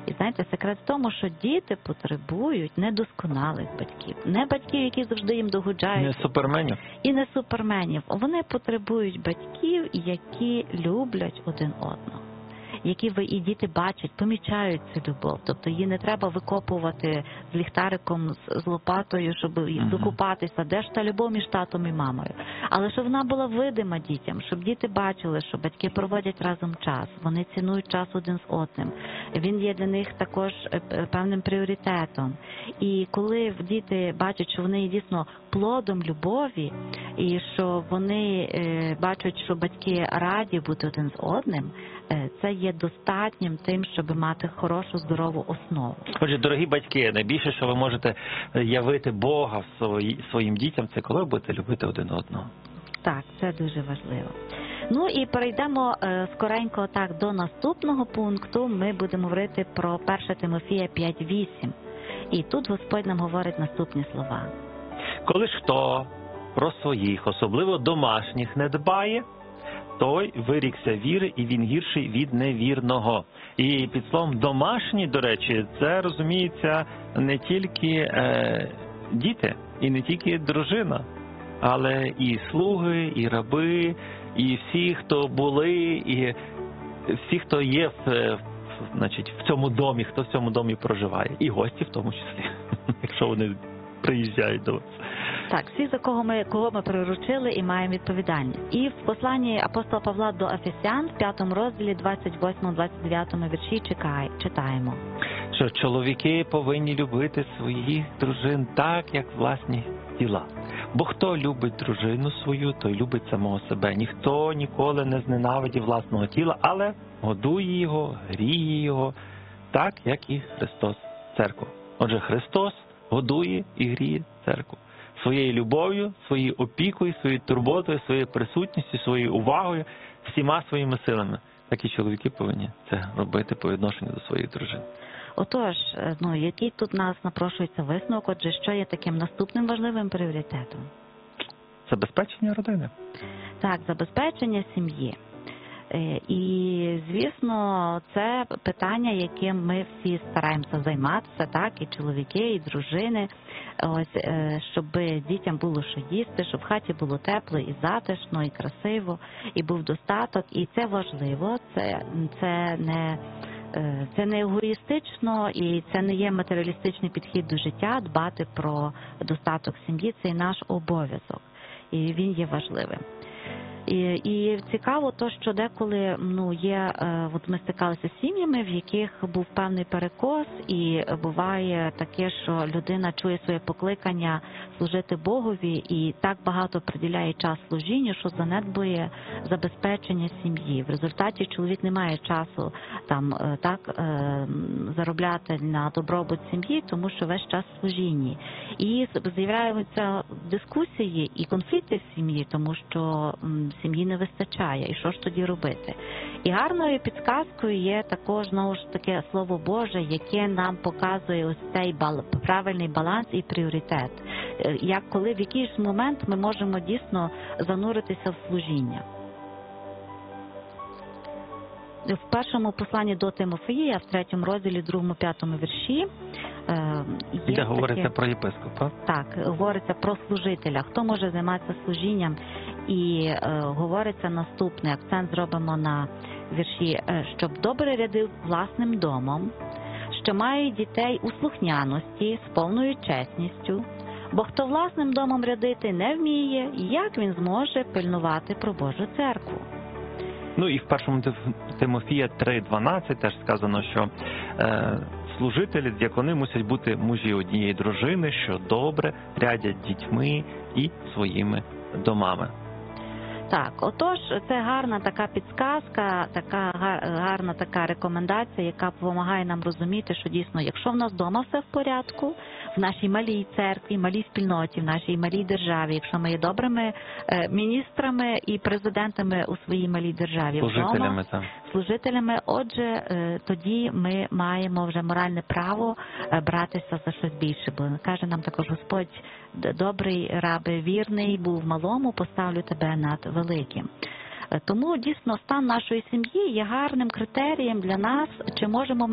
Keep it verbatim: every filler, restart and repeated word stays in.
І знаєте, секрет в тому, що діти потребують недосконалих батьків. Не батьків, які завжди їм догоджають. Не суперменів. І не суперменів. Вони потребують батьків, які люблять один одного. Які ви і діти бачать, помічають цю любов. Тобто її не треба викопувати з ліхтариком, з лопатою, щоб uh-huh. докупатися. Де ж та любов між татом і мамою? Але щоб вона була видима дітям, щоб діти бачили, що батьки проводять разом час, вони цінують час один з одним. Він є для них також певним пріоритетом. І коли діти бачать, що вони є дійсно плодом любові, і що вони е, бачать, що батьки раді бути один з одним, е, це є достатнім тим, щоб мати хорошу, здорову основу. Отже, дорогі батьки, найбільше, що ви можете явити Бога в свої, своїм дітям, це коли будете любити один одного. Так, це дуже важливо. Ну і перейдемо е, скоренько так до наступного пункту. Ми будемо говорити про перше Тимофія п'ять вісім. І тут Господь нам говорить наступні слова. Коли ж хто про своїх, особливо домашніх, не дбає, той вирікся віри, і він гірший від невірного. І під словом «домашні», до речі, це розуміється не тільки е, діти, і не тільки дружина, але і слуги, і раби, і всі, хто були, і всі, хто є в, в, значить, в цьому домі, хто в цьому домі проживає, і гості в тому числі, якщо вони приїжджають до вас. Так, всі, за кого ми, кого ми приручили і маємо відповідальність. І в посланні апостола Павла до Ефесян, в п'ятому розділі, двадцять восьмому двадцять дев'ятому вірші чекай, читаємо. Що чоловіки повинні любити своїх дружин так, як власні тіла. Бо хто любить дружину свою, той любить самого себе. Ніхто ніколи не зненавидів власного тіла, але годує його, гріє його, так, як і Христос церкву. Отже, Христос годує і гріє церкву. Своєю любов'ю, своєю опікою, своєю турботою, своєю присутністю, своєю увагою, всіма своїми силами. Так і чоловіки повинні це робити по відношенню до своїх дружин. Отож, ну, який тут нас напрошується висновок, отже, що є таким наступним важливим пріоритетом? Забезпечення родини. Так, забезпечення сім'ї. І, звісно, це питання, яким ми всі стараємося займатися, так, і чоловіки, і дружини, ось, щоб дітям було що їсти, щоб в хаті було тепло і затишно, і красиво, і був достаток, і це важливо, це, це не... Це не егоїстично і це не є матеріалістичний підхід до життя, дбати про достаток сім'ї, це і наш обов'язок, і він є важливим. І, і цікаво то, що деколи, ну, є, от ми стикалися з сім'ями, в яких був певний перекос, і буває таке, що людина чує своє покликання служити Богові і так багато приділяє час служінню, що занедбує забезпечення сім'ї. В результаті чоловік не має часу там так заробляти на добробут сім'ї, тому що весь час в служінні. І з'являються дискусії і конфлікти в сім'ї, тому що сім'ї не вистачає, і що ж тоді робити? І гарною підказкою є також, знову ж таке, Слово Боже, яке нам показує ось цей бал, правильний баланс і пріоритет. Як коли в якийсь момент ми можемо дійсно зануритися в служіння. В першому посланні до Тимофія, в третьому розділі, другому, п'ятому вірші, є де говориться таке, про єпископа. Так, говориться про служителя. Хто може займатися служінням? І е, говориться наступне, акцент зробимо на вірші, е, щоб добре рядив власним домом, що має дітей у слухняності, з повною чесністю, бо хто власним домом рядити не вміє, як він зможе пильнувати про Божу церкву? Ну і в першому Тимофія три дванадцять теж сказано, що е, служителі, діякони мусять бути мужі однієї дружини, що добре рядять дітьми і своїми домами. Так, отож, це гарна така підсказка, така гарна така рекомендація, яка допомагає нам розуміти, що дійсно, якщо в нас вдома все в порядку, в нашій малій церкві, малій спільноті, в нашій малій державі, якщо ми є добрими міністрами і президентами у своїй малій державі, служителями, вдома, так. служителями, отже, тоді ми маємо вже моральне право братися за щось більше, бо каже нам також Господь, добрий рабе, вірний, був малому, поставлю тебе над великим. Тому дійсно стан нашої сім'ї є гарним критерієм для нас, чи можемо